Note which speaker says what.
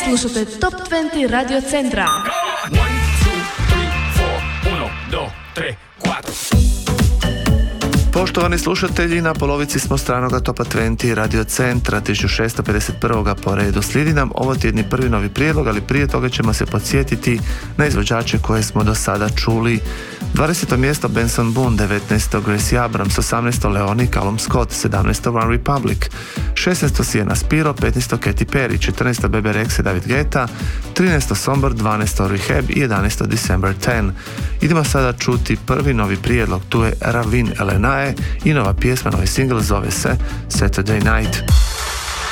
Speaker 1: Slušate Top 20 Radio Centra.
Speaker 2: 1, 2, 3, 4, 1, 2, 3, 4.
Speaker 3: Poštovani slušatelji, na polovici smo stranoga Topa 20 Radio Centra 1651. po redu. Slijedi nam ovo tjedni prvi novi prijedlog, ali prije toga ćemo se podsjetiti na izvođače koje smo do sada čuli. 20. mjesto Benson Boone, 19. Gracie Abrams, 18. Leoni Callum Scott, 17. One Republic, 16. Sienna Spiro, 15. Katy Perry, 14. Bebe Rexha i David Guetta, 13. Somber, 12. Rehab i 11. December 10. Idemo sada čuti prvi novi prijedlog, tu je Ravin Elenae i nova pjesma, novi single zove se Saturday Night.